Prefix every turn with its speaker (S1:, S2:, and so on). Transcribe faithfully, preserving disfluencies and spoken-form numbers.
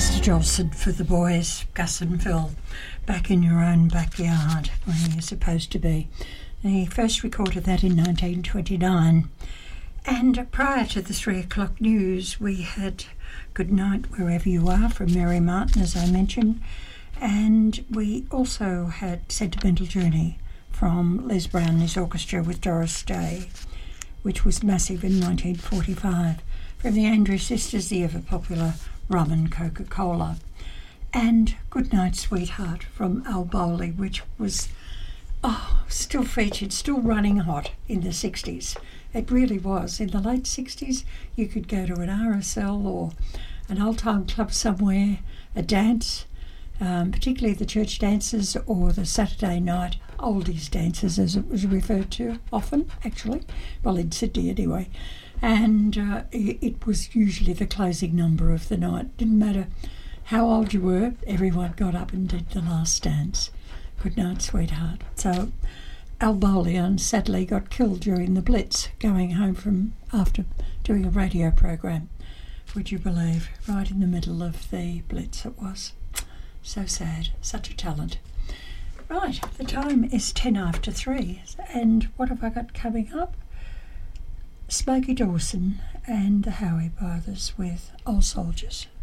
S1: Mister Jolson for the boys, Gus and Phil, back in your own backyard where you're supposed to be. He first recorded that in nineteen twenty-nine. And prior to the three o'clock news, we had Good Night Wherever You Are from Mary Martin, as I mentioned. And we also had Sentimental Journey from Les Brown and his orchestra with Doris Day, which was massive in nineteen forty-five. From the Andrews Sisters, the ever-popular Rum and Coca-Cola. And Goodnight Sweetheart from Al Bowley, which was oh, still featured, still running hot in the sixties. It really was. In the late sixties, you could go to an R S L or an old-time club somewhere, a dance, um, particularly the church dances or the Saturday night oldies dances, as it was referred to often, actually. Well, in Sydney anyway. And uh, it was usually the closing number of the night. Didn't matter how old you were, everyone got up and did the last dance. Good Night, Sweetheart. So Al Bowley sadly got killed during the Blitz, going home from after doing a radio program. Would you believe? Right in the middle of the Blitz it was. So sad. Such a talent. Right, the time is ten after three. And what have I got coming up? Smokey Dawson and the Howie Brothers with Old Soldiers.